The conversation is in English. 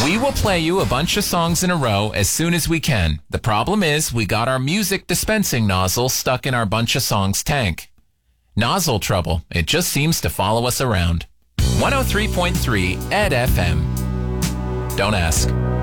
We will play you a bunch of songs in a row as soon as we can. The problem is we got our music dispensing nozzle stuck in our bunch of songs tank. Nozzle trouble. It just seems to follow us around. 103.3 Ed FM. Don't ask.